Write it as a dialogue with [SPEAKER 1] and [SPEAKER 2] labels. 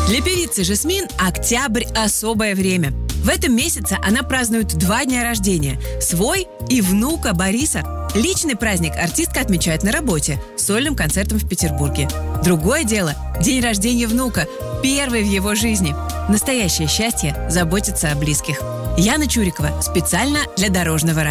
[SPEAKER 1] Для певицы Жасмин октябрь – особое время. В этом месяце она празднует 2 дня рождения – свой и внука Бориса. Личный праздник артистка отмечает на работе с сольным концертом в Петербурге. Другое дело – день рождения внука, первый в его жизни. Настоящее счастье – заботиться о близких. Яна Чурикова специально для Дорожного радио.